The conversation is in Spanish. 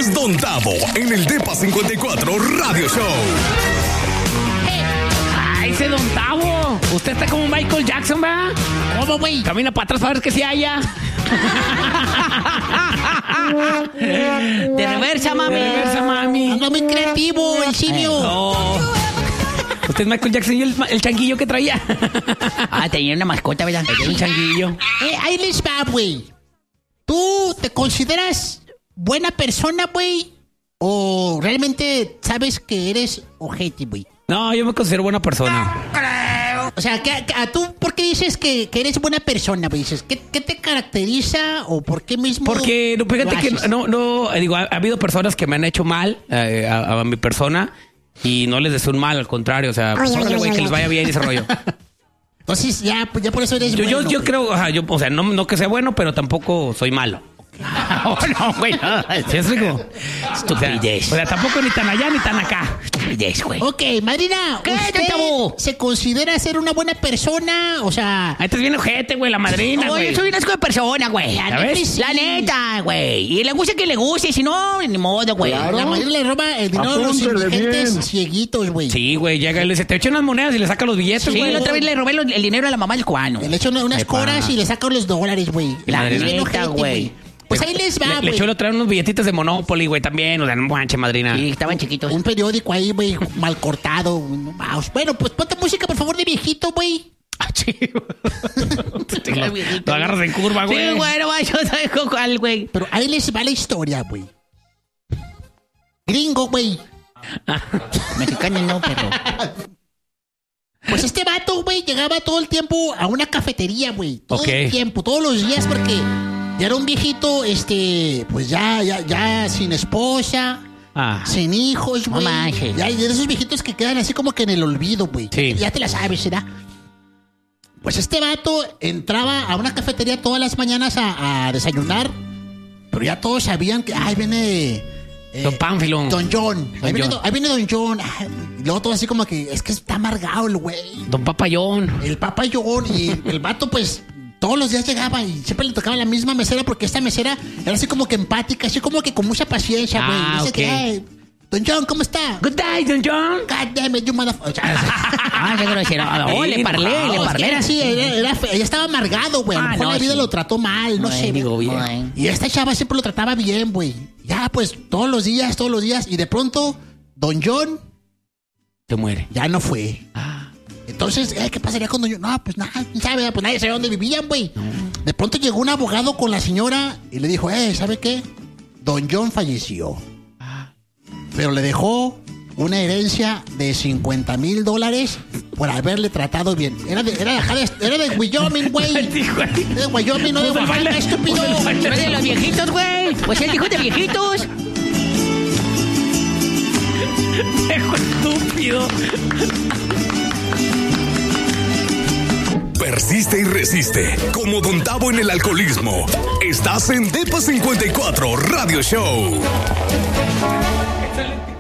es Don Tavo en el Depa 54 Radio Show. ¡Ay, ese Don Tavo! Usted está como Michael Jackson, ¿verdad? ¿Cómo, güey? Camina para atrás para ver que se haya. De reversa, mami. De reversa, mami. Ando muy creativo, el simio. No. Usted es Michael Jackson y el changuillo que traía. Tenía una mascota, ¿verdad? Un changuillo. Ahí les va, güey. ¿Tú te consideras buena persona, güey? ¿O realmente sabes que eres ojete, güey? No, yo me considero buena persona. O sea, ¿tú por qué dices que eres buena persona, güey? Dices, ¿qué te caracteriza o por qué mismo? Porque, fíjate que digo, ha habido personas que me han hecho mal a mi persona y no les deseo un mal, al contrario, o sea, pues, güey, que les vaya bien ese rollo. Entonces, ya por eso eres bueno. Yo creo, o sea, no que sea bueno, pero tampoco soy malo. No, güey. ¿Sí es rico? Estupidez. O sea, tampoco ni tan allá ni tan acá. Estupidez, güey. Ok, madrina, ¿qué, ¿usted Tavo? se considera ser una buena persona? O sea... Ahí estás bien ojete, güey, la madrina, güey. Yo soy un asco de persona, güey. ¿Ya ves? La neta, güey. Y le gusta que le guste, y si no, ni modo, güey. Claro. La madrina le roba el dinero a los indigentes cieguitos, güey. Sí, güey, llega y le dice, te echa unas monedas y le saca los billetes, güey. Sí, la otra vez le robé el dinero a la mamá del cubano. Le echo unas coras y le saco los dólares, güey. La neta, güey. Pues ahí les va, güey. Le echó traer unos billetitos de Monopoly, güey, también. O sea, no manches, madrina. Sí, estaban chiquitos. Un periódico ahí, güey, mal cortado. Bueno, pues ponte música, por favor, de viejito, güey. Lo agarras en curva, güey. Sí, güey, no, yo soy cuál, güey. Pero ahí les va la historia, güey. Gringo, güey. Mexicano no, pero... Pues este vato, güey, llegaba todo el tiempo a una cafetería, güey. Todo el tiempo, todos los días, porque... Ya era un viejito, pues ya sin esposa, sin hijos, güey. No, ya de esos viejitos que quedan así como que en el olvido, güey. Sí. Ya te la sabes, ¿verdad? Pues este vato entraba a una cafetería todas las mañanas a desayunar, pero ya todos sabían que, viene... Don Pánfilo. Don John. Ahí viene Don John. Y luego todo así como que, es que está amargado el güey. Don Papayón. El Papayón. Y el vato, pues... Todos los días llegaba y siempre le tocaba la misma mesera porque esta mesera era así como que empática, así como que con mucha paciencia, güey. Dice que, Don John, ¿cómo está? Good day, Don John. God damn it, you motherfucker. Qué grosero. Le parlé. Era así, ella estaba amargado, güey. A lo mejor la vida lo trató mal, no sé. Digo bien. Y esta chava siempre lo trataba bien, güey. Ya, pues, todos los días. Y de pronto, Don John... Se muere. Ya no fue. Entonces, ¿qué pasaría con Don John? No, pues nada, ¿sabe? Pues nadie sabía dónde vivían, güey. No. De pronto llegó un abogado con la señora y le dijo, ¿sabe qué? Don John falleció. Pero le dejó una herencia de $50,000 por haberle tratado bien. Era de Wyoming, güey. De Wyoming, no de Oaxaca, estúpido. Era de los viejitos, güey. Pues él dijo de viejitos. Viejo estúpido. Persiste y resiste. Como Don Tavo en el alcoholismo. Estás en Depa 54 Radio Show. Excelente.